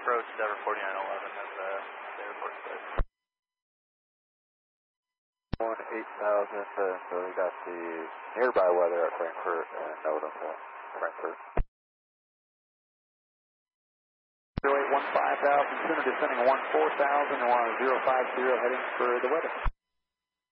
approach Denver 4911 as the airport says. 8000, so we got the nearby weather at Frankfurt and NOTAM at Frankfurt. 0815,000, Center descending 14,000 and 1050 heading for the weather.